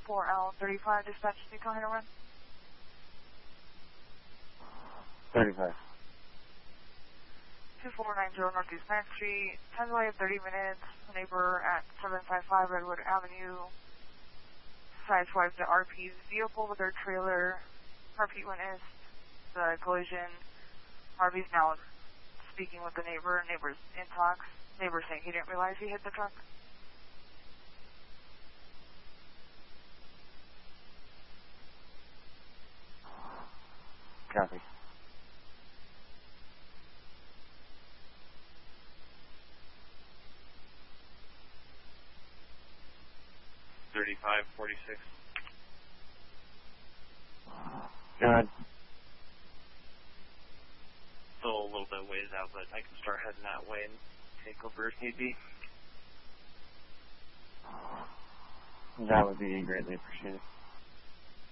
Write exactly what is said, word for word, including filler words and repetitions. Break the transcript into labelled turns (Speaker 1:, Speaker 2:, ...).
Speaker 1: four L thirty-five, dispatch, can you come here and run?
Speaker 2: thirty-five.
Speaker 1: two four nine zero Northeast ninth Street, ten delay of thirty minutes, neighbor at seven five five Redwood Avenue, sideswiped the R P's vehicle with their trailer. R P witnessed the collision. R P's now speaking with the neighbor, neighbor's in talks, neighbor saying he didn't realize he hit the truck.
Speaker 2: Copy.
Speaker 3: thirty-five forty-six.
Speaker 2: Go ahead.
Speaker 3: Still a little bit ways out, but I can start heading that way and take over if need be.
Speaker 2: That would be greatly appreciated.